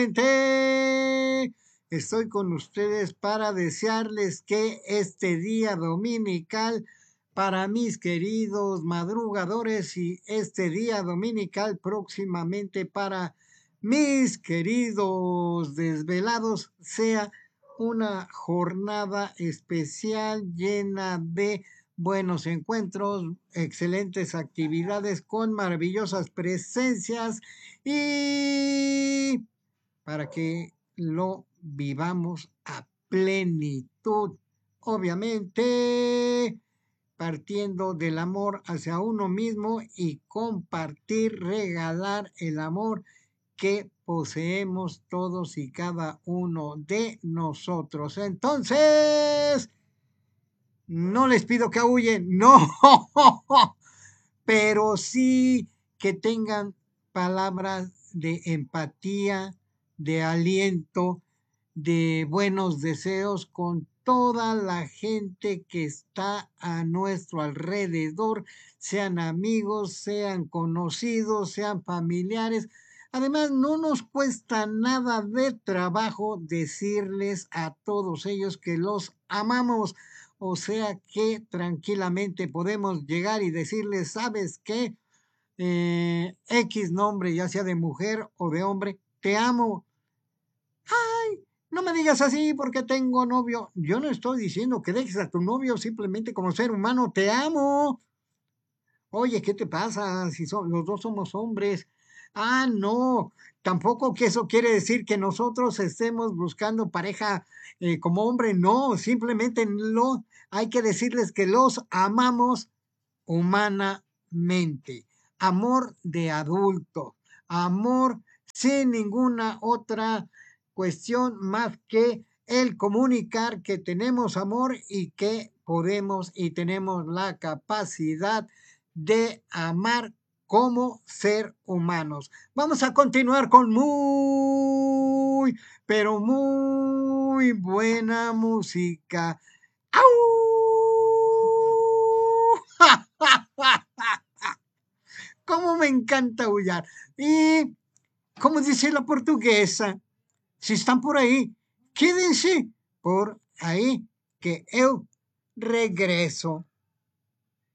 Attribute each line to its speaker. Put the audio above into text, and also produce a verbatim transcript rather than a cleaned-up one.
Speaker 1: Gente, estoy con ustedes para desearles que este día dominical para mis queridos madrugadores y este día dominical próximamente para mis queridos desvelados sea una jornada especial llena de buenos encuentros, excelentes actividades con maravillosas presencias y para que lo vivamos a plenitud. Obviamente, partiendo del amor hacia uno mismo y compartir, regalar el amor que poseemos todos y cada uno de nosotros. Entonces, no les pido que aúllen, no, pero sí que tengan palabras de empatía, de aliento, de buenos deseos con toda la gente que está a nuestro alrededor, sean amigos, sean conocidos, sean familiares. Además, no nos cuesta nada de trabajo decirles a todos ellos que los amamos. O sea que tranquilamente podemos llegar y decirles, ¿sabes qué? Eh, X nombre, ya sea de mujer o de hombre, te amo. Ay, no me digas así porque tengo novio. Yo no estoy diciendo que dejes a tu novio simplemente como ser humano, te amo. Oye, ¿qué te pasa si son, los dos somos hombres? Ah, no, tampoco que eso quiere decir que nosotros estemos buscando pareja eh, como hombre, no, simplemente no, hay que decirles que los amamos humanamente. Amor de adulto, amor sin ninguna otra cuestión más que el comunicar que tenemos amor y que podemos y tenemos la capacidad de amar como ser humanos. Vamos a continuar con muy, pero muy buena música. ¡Au! ¡Cómo me encanta aullar! Y, como dice la portuguesa, si están por ahí, quédense por ahí, que eu regreso.